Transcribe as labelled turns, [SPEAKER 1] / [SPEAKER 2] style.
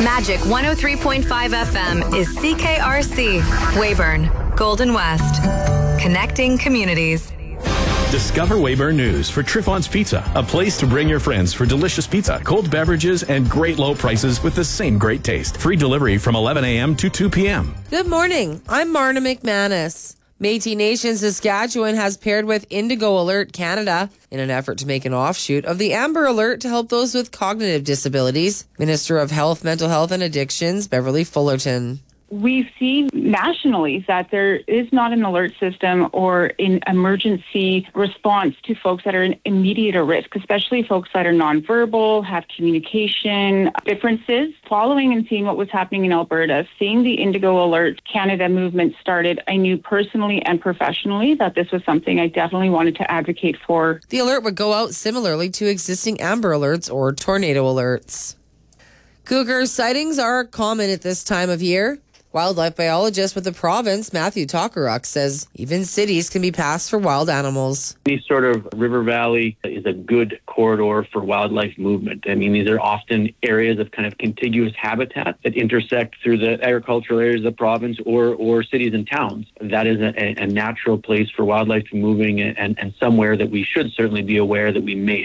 [SPEAKER 1] Magic 103.5 FM is CKRC, Weyburn, Golden West. Connecting communities.
[SPEAKER 2] Discover Weyburn News for Triffon's Pizza, a place to bring your friends for delicious pizza, cold beverages, and great low prices with the same great taste. Free delivery from 11 a.m. to 2 p.m.
[SPEAKER 3] Good morning. I'm Marna McManus. Métis Nation Saskatchewan has paired with Indigo Alert Canada in an effort to make an offshoot of the Amber Alert to help those with cognitive disabilities. Minister of Health, Mental Health and Addictions, Beverly Fullerton.
[SPEAKER 4] We've seen nationally that there is not an alert system or an emergency response to folks that are in immediate risk, especially folks that are nonverbal, have communication differences. Following and seeing what was happening in Alberta, seeing the Indigo Alert Canada movement started, I knew personally and professionally that this was something I definitely wanted to advocate for.
[SPEAKER 3] The alert would go out similarly to existing Amber Alerts or tornado alerts. Cougar sightings are common at this time of year. Wildlife biologist with the province, Matthew Tokaruk, says even cities can be passed for wild animals.
[SPEAKER 5] Any sort of river valley is a good corridor for wildlife movement. I mean, these are often areas of kind of contiguous habitat that intersect through the agricultural areas of the province or cities and towns. That is a natural place for wildlife to moving and somewhere that we should certainly be aware that we may